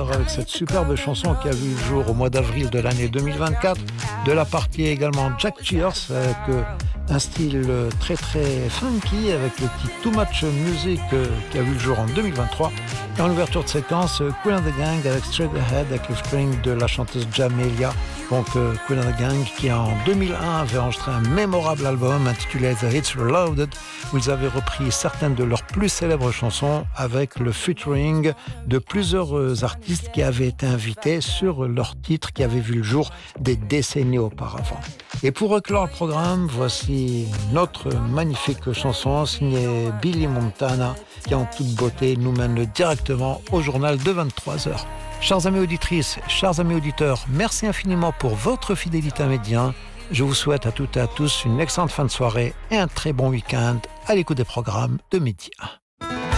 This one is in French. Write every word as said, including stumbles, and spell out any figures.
clore avec cette superbe chanson qui a vu le jour au mois d'avril de l'année deux mille vingt-quatre. De la partie également Jack Cheers avec un style très très funky avec le titre Too Much Music qui a vu le jour en deux mille vingt-trois. Et en ouverture de séquence, Kool and the Gang avec Straight Ahead avec le featuring de la chanteuse Jamelia. Donc euh, Kool and the Gang qui en deux mille un avait enregistré un mémorable album intitulé The Hits Reloaded où ils avaient repris certaines de leurs plus célèbres chansons avec le featuring de plusieurs artistes qui avaient été invités sur leurs titres qui avaient vu le jour des décennies auparavant. Et pour éclore le programme, voici notre magnifique chanson signée Billy Montana qui en toute beauté nous mène directement au journal de vingt-trois heures. Chers amis auditrices, chers amis auditeurs, merci infiniment pour votre fidélité à Média. Je vous souhaite à toutes et à tous une excellente fin de soirée et un très bon week-end à l'écoute des programmes de Média.